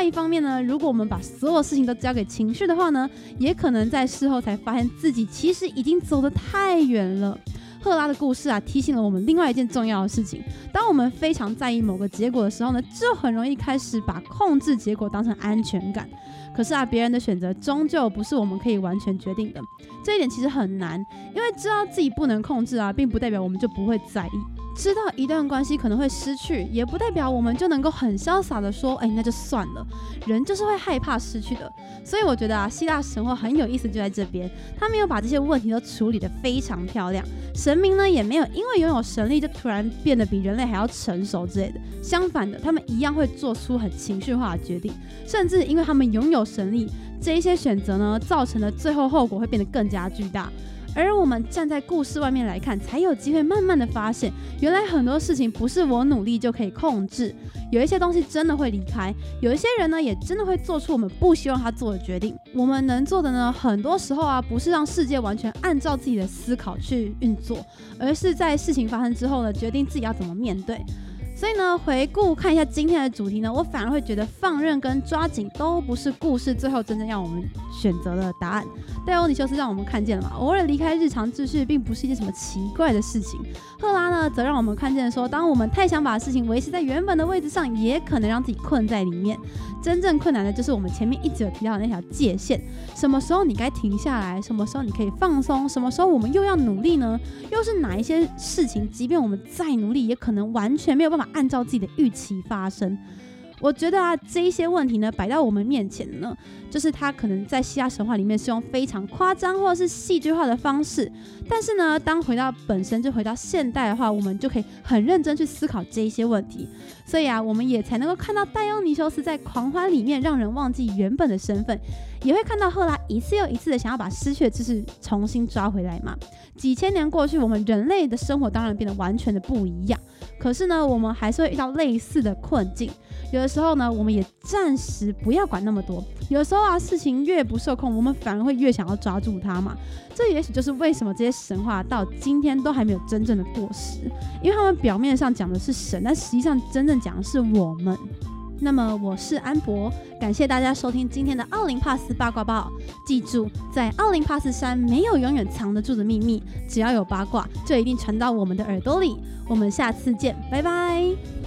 外一方面呢，如果我们把所有事情都交给情绪的话呢，也可能在事后才发现自己其实已经走得太远了。赫拉的故事啊，提醒了我们另外一件重要的事情：当我们非常在意某个结果的时候呢，就很容易开始把控制结果当成安全感。可是啊，别人的选择终究不是我们可以完全决定的，这一点其实很难，因为知道自己不能控制啊，并不代表我们就不会在意。知道一段关系可能会失去，也不代表我们就能够很潇洒的说，那就算了。人就是会害怕失去的。所以我觉得啊，希腊神话很有意思就在这边，他没有把这些问题都处理得非常漂亮。神明呢，也没有因为拥有神力就突然变得比人类还要成熟之类的。相反的，他们一样会做出很情绪化的决定，甚至因为他们拥有神力，这一些选择呢，造成的最后后果会变得更加巨大。而我们站在故事外面来看，才有机会慢慢的发现，原来很多事情不是我努力就可以控制，有一些东西真的会离开，有一些人呢也真的会做出我们不希望他做的决定。我们能做的呢，很多时候啊，不是让世界完全按照自己的思考去运作，而是在事情发生之后呢，决定自己要怎么面对。所以呢，回顾看一下今天的主题呢，我反而会觉得放任跟抓紧都不是故事最后真正要我们选择的答案。戴欧尼修斯让我们看见了嘛，偶尔离开日常秩序并不是一件什么奇怪的事情。赫拉呢，则让我们看见说，当我们太想把事情维持在原本的位置上，也可能让自己困在里面。真正困难的就是我们前面一直有提到的那条界限，什么时候你该停下来，什么时候你可以放松，什么时候我们又要努力呢？又是哪一些事情，即便我们再努力，也可能完全没有办法按照自己的预期发生。我觉得啊，这一些问题呢，摆到我们面前呢，就是它可能在希腊神话里面是用非常夸张或者是戏剧化的方式，但是呢，当回到本身，就回到现代的话，我们就可以很认真去思考这一些问题。所以啊，我们也才能够看到戴欧尼修斯在狂欢里面让人忘记原本的身份，也会看到赫拉一次又一次的想要把失去的知识重新抓回来嘛。几千年过去，我们人类的生活当然变得完全的不一样，可是呢，我们还是会遇到类似的困境。有的时候呢，我们也暂时不要管那么多。有的时候啊，事情越不受控，我们反而会越想要抓住它嘛。这也许就是为什么这些神话到今天都还没有真正的过时，因为他们表面上讲的是神，但实际上真正讲的是我们。那么我是安博，感谢大家收听今天的奥林帕斯八卦报。记住，在奥林帕斯山没有永远藏得住的秘密，只要有八卦，就一定传到我们的耳朵里。我们下次见，拜拜。